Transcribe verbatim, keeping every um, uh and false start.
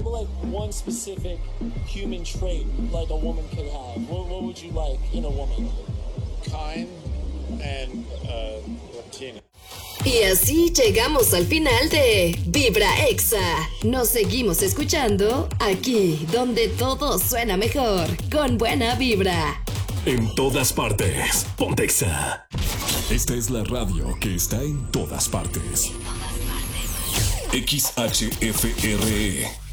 were like one specific human trait like a woman could have, what, what would you like in a woman? Kind and uh, Latina. Y así llegamos al final de Vibra Exa. Nos seguimos escuchando aquí donde todo suena mejor, con buena vibra. En todas partes, Ponte Exa. Esta es la radio que está en todas partes. X H F R E